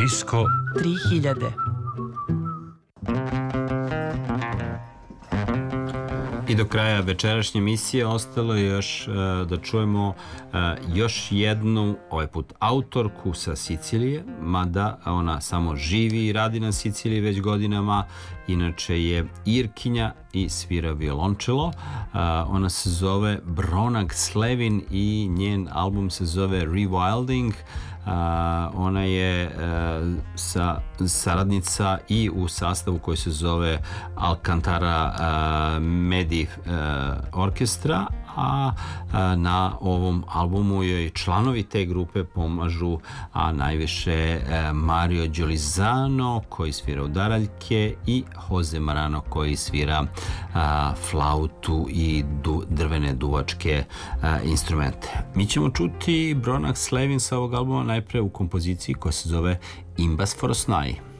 Disko 3000. I do kraja večerašnje emisije ostalo je još da čujemo još jednu, ovaj put autorku sa Sicilije, mada ona samo živi i radi na Siciliji već godinama. Inače je Irkinja i svira violončelo. Ona se zove Bronag Slevin i njen album se zove Rewilding. Ona je saradnica i u sastavu koji se zove Alcantara Medi Orkestra, a na ovom albumu joj članovi te grupe pomažu, a najviše Mario Giolizano koji svira udaraljke i Jose Marano koji svira flautu i drvene duvačke instrumente. Mi ćemo čuti Bronag Slevin sa ovog albuma najpre u kompoziciji koja se zove Imbas for Osnai.